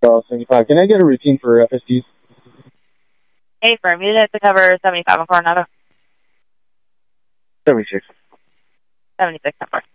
75. Can I get a routine for FSDs? Hey, firm. You did to cover 75 on Coronado. 76. 76, number.